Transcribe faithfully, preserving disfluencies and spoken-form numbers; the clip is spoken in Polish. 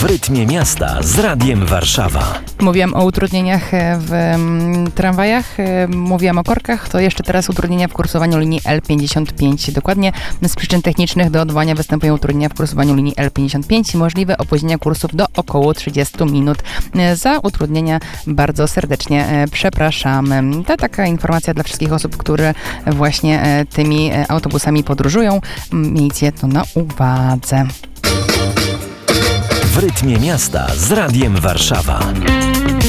rytmie miasta z Radiem Warszawa. Mówiłam o utrudnieniach w mm, tramwajach, e, mówiłam o korkach, to jeszcze teraz utrudnienia w kursowaniu linii L pięćdziesiąt pięć. Dokładnie z przyczyn technicznych do odwołania występują utrudnienia w kursowaniu linii L pięćdziesiąt pięć i możliwe opóźnienia kursów do około trzydziestu minut. E, Za utrudnienia bardzo serdecznie e, przepraszamy. To taka informacja dla wszystkich osób, które właśnie e, tymi e, autobusami podróżują. Miejcie to na uwadze. W rytmie miasta z Radiem Warszawa.